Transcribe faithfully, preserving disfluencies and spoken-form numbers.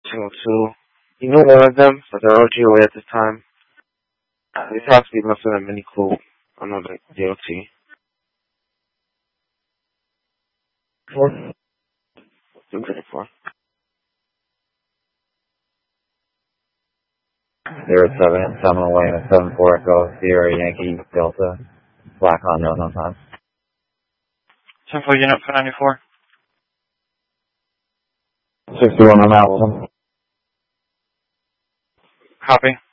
Channel two. You knew one of them, but they're O G away at this time. Uh, these has to be less than a mini clue on the D O T. Four? Two grade four. Zero seven, Seminole Lane, seven four Echo, Sierra Yankee Delta, Black on nose on time. ten four unit for ninety-four. sixty-one on Allison. Copy.